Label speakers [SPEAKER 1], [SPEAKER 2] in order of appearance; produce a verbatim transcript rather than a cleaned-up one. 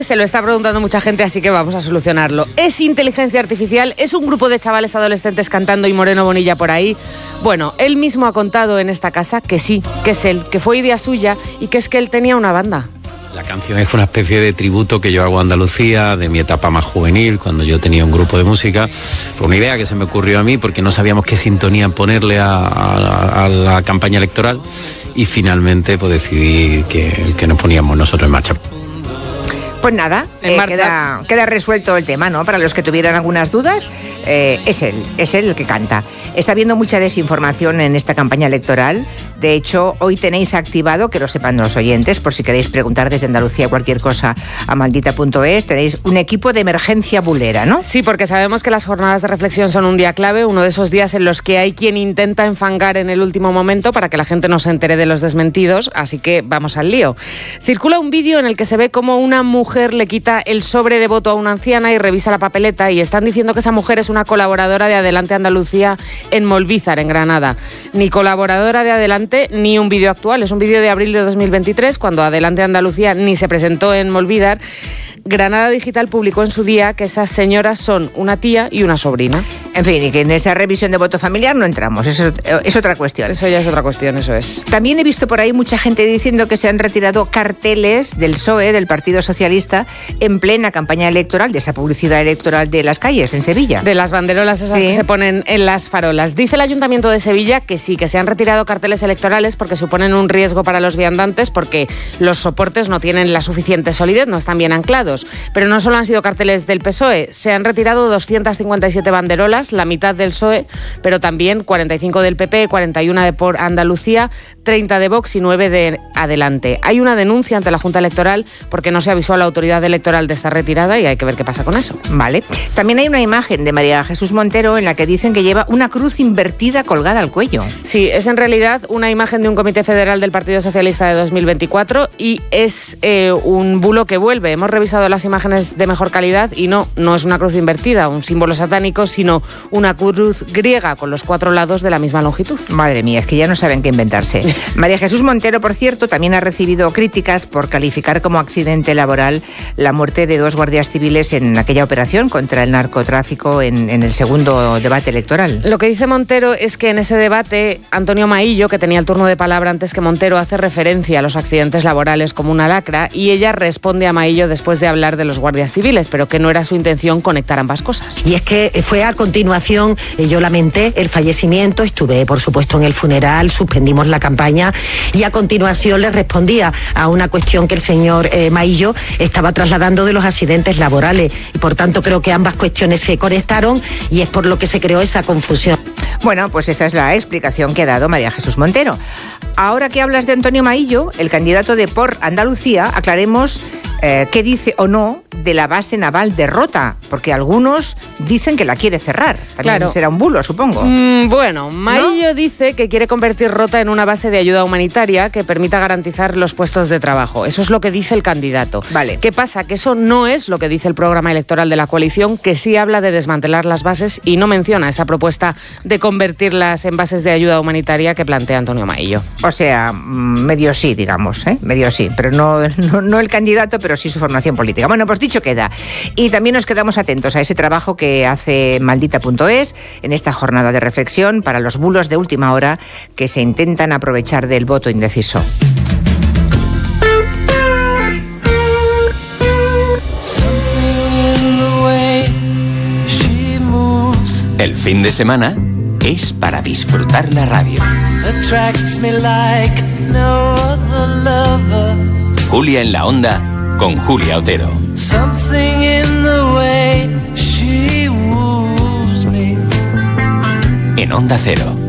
[SPEAKER 1] Se lo está preguntando mucha gente, así que vamos a solucionarlo. ¿Es inteligencia artificial? ¿Es un grupo de chavales adolescentes cantando y Moreno Bonilla por ahí? Bueno, él mismo ha contado en esta casa que sí, que es él, que fue idea suya y que es que él tenía una banda.
[SPEAKER 2] La canción es una especie de tributo que yo hago a Andalucía, de mi etapa más juvenil, cuando yo tenía un grupo de música. Fue una idea que se me ocurrió a mí porque no sabíamos qué sintonía ponerle a, a, a la campaña electoral y finalmente pues decidí que, que nos poníamos nosotros en marcha.
[SPEAKER 3] Pues nada, eh, queda, queda resuelto el tema, ¿no? Para los que tuvieran algunas dudas, eh, es él, es él el que canta. Está habiendo mucha desinformación en esta campaña electoral. De hecho, hoy tenéis activado, que lo sepan los oyentes, por si queréis preguntar desde Andalucía cualquier cosa a maldita punto es, tenéis un equipo de emergencia bulera, ¿no?
[SPEAKER 1] Sí, porque sabemos que las jornadas de reflexión son un día clave, uno de esos días en los que hay quien intenta enfangar en el último momento para que la gente no se entere de los desmentidos, así que vamos al lío. Circula un vídeo en el que se ve como una mujer le quita el sobre de voto a una anciana y revisa la papeleta y están diciendo que esa mujer es una colaboradora de Adelante Andalucía en Molvízar, en Granada. Ni colaboradora de Adelante ni un vídeo actual, es un vídeo de abril de dos mil veintitrés, cuando Adelante Andalucía ni se presentó en Molvízar. Granada Digital publicó en su día que esas señoras son una tía y una sobrina.
[SPEAKER 3] En fin, y que en esa revisión de voto familiar no entramos, eso es otra cuestión.
[SPEAKER 1] Eso ya es otra cuestión, eso es.
[SPEAKER 3] También he visto por ahí mucha gente diciendo que se han retirado carteles del P S O E, del Partido Socialista, en plena campaña electoral, de esa publicidad electoral de las calles en Sevilla.
[SPEAKER 1] De las banderolas esas
[SPEAKER 3] sí.
[SPEAKER 1] que se ponen en las farolas. Dice el Ayuntamiento de Sevilla que sí, que se han retirado carteles electorales porque suponen un riesgo para los viandantes, porque los soportes no tienen la suficiente solidez, no están bien anclados. Pero no solo han sido carteles del P S O E, se han retirado doscientas cincuenta y siete banderolas, la mitad del P S O E, pero también cuarenta y cinco del P P, cuarenta y uno de Por Andalucía, treinta de Vox y nueve de Adelante. Hay una denuncia ante la Junta Electoral porque no se avisó a la autoridad electoral de esta retirada y hay que ver qué pasa con eso.
[SPEAKER 3] Vale. También hay una imagen de María Jesús Montero en la que dicen que lleva una cruz invertida colgada al cuello.
[SPEAKER 1] Sí, es en realidad una imagen de un comité federal del Partido Socialista de dos mil veinticuatro y es eh, un bulo que vuelve. Hemos revisado las imágenes de mejor calidad y no, no es una cruz invertida, un símbolo satánico, sino una cruz griega con los cuatro lados de la misma longitud.
[SPEAKER 3] Madre mía, es que ya no saben qué inventarse. María Jesús Montero, por cierto, también ha recibido críticas por calificar como accidente laboral la muerte de dos guardias civiles en aquella operación contra el narcotráfico en, en el segundo debate electoral.
[SPEAKER 1] Lo que dice Montero es que en ese debate Antonio Maillo, que tenía el turno de palabra antes que Montero, hace referencia a los accidentes laborales como una lacra y ella responde a Maillo después de hablar de los guardias civiles, pero que no era su intención conectar ambas cosas.
[SPEAKER 4] Y es que fue a continuación, eh, yo lamenté el fallecimiento, estuve por supuesto en el funeral, suspendimos la campaña y a continuación le respondía a una cuestión que el señor eh, Maillo estaba trasladando de los accidentes laborales y por tanto creo que ambas cuestiones se conectaron y es por lo que se creó esa confusión.
[SPEAKER 3] Bueno, pues esa es la explicación que ha dado María Jesús Montero. Ahora que hablas de Antonio Maillo, el candidato de Por Andalucía, aclaremos eh, qué dice o no de la base naval de Rota, porque algunos dicen que la quiere cerrar. También claro. Será un bulo, supongo.
[SPEAKER 1] Mm, bueno, Maillo ¿no? dice que quiere convertir Rota en una base de ayuda humanitaria que permita garantizar los puestos de trabajo. Eso es lo que dice el candidato.
[SPEAKER 3] Vale.
[SPEAKER 1] ¿Qué pasa? Que eso no es lo que dice el programa electoral de la coalición, que sí habla de desmantelar las bases y no menciona esa propuesta de convertirlas en bases de ayuda humanitaria que plantea Antonio Maillo.
[SPEAKER 3] O sea, medio sí, digamos, ¿eh? medio sí, pero no, no, no el candidato, pero sí su formación política. Bueno, pues dicho queda. Y también nos quedamos atentos a ese trabajo que hace maldita punto es en esta jornada de reflexión para los bulos de última hora que se intentan aprovechar del voto indeciso.
[SPEAKER 5] El fin de semana es para disfrutar la radio. Julia en la Onda con Julia Otero. En Onda Cero.